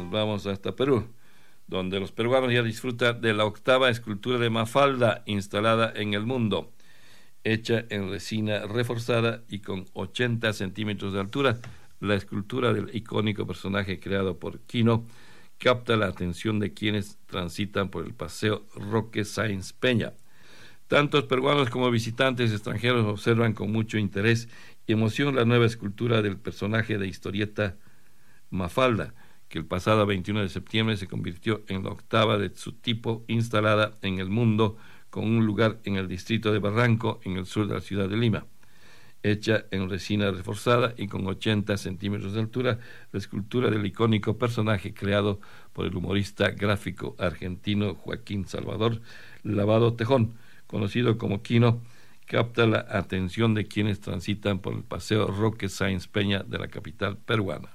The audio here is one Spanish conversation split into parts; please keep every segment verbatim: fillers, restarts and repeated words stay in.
nos vamos hasta Perú, donde los peruanos ya disfrutan de la octava escultura de Mafalda instalada en el mundo, hecha en resina reforzada y con ochenta centímetros de altura. La escultura del icónico personaje creado por Quino capta la atención de quienes transitan por el Paseo Roque Sáenz Peña. Tantos peruanos como visitantes extranjeros observan con mucho interés y emoción la nueva escultura del personaje de historieta Mafalda, que el pasado veintiuno de septiembre se convirtió en la octava de su tipo instalada en el mundo, con un lugar en el distrito de Barranco, en el sur de la ciudad de Lima. Hecha en resina reforzada y con ochenta centímetros de altura, la escultura del icónico personaje creado por el humorista gráfico argentino Joaquín Salvador Lavado Tejón, conocido como Quino, capta la atención de quienes transitan por el Paseo Roque Sáenz Peña de la capital peruana.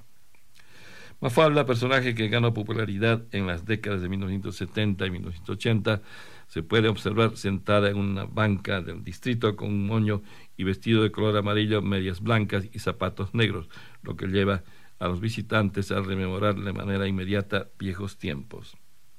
Mafalda, personaje que ganó popularidad en las décadas de mil novecientos setenta y mil novecientos ochenta, se puede observar sentada en una banca del distrito con un moño y vestido de color amarillo, medias blancas y zapatos negros, lo que lleva a los visitantes a rememorar de manera inmediata viejos tiempos.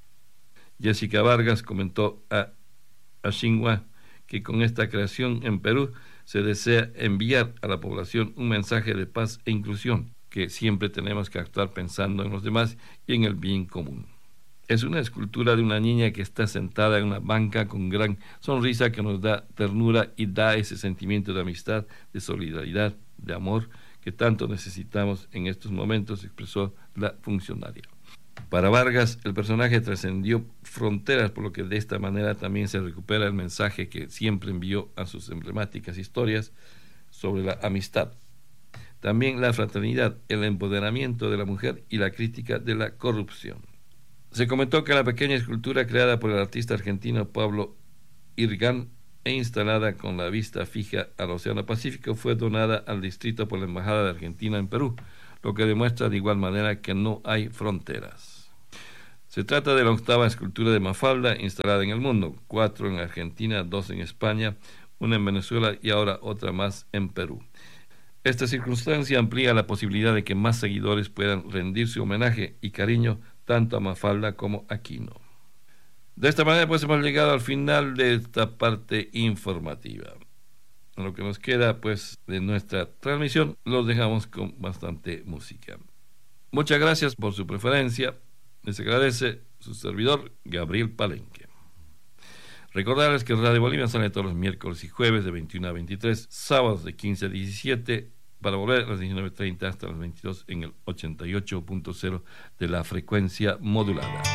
Jessica Vargas comentó a, a Xinhua que con esta creación en Perú se desea enviar a la población un mensaje de paz e inclusión, que siempre tenemos que actuar pensando en los demás y en el bien común. Es una escultura de una niña que está sentada en una banca con gran sonrisa que nos da ternura y da ese sentimiento de amistad, de solidaridad, de amor que tanto necesitamos en estos momentos, expresó la funcionaria. Para Vargas, el personaje trascendió fronteras, por lo que de esta manera también se recupera el mensaje que siempre envió a sus emblemáticas historias sobre la amistad. También la fraternidad, el empoderamiento de la mujer y la crítica de la corrupción. Se comentó que la pequeña escultura creada por el artista argentino Pablo Irgán e instalada con la vista fija al Océano Pacífico fue donada al distrito por la Embajada de Argentina en Perú, lo que demuestra de igual manera que no hay fronteras. Se trata de la octava escultura de Mafalda instalada en el mundo, cuatro en Argentina, dos en España, una en Venezuela y ahora otra más en Perú. Esta circunstancia amplía la posibilidad de que más seguidores puedan rendir su homenaje y cariño tanto a Mafalda como a Quino. De esta manera pues hemos llegado al final de esta parte informativa. En lo que nos queda pues de nuestra transmisión los dejamos con bastante música. Muchas gracias por su preferencia. Les agradece su servidor Gabriel Palenque. Recordarles que Radio Bolivia sale todos los miércoles y jueves de veintiuno a veintitrés, sábados de quince a diecisiete, para volver a las diecinueve treinta hasta las veintidós en el ochenta y ocho punto cero de la frecuencia modulada.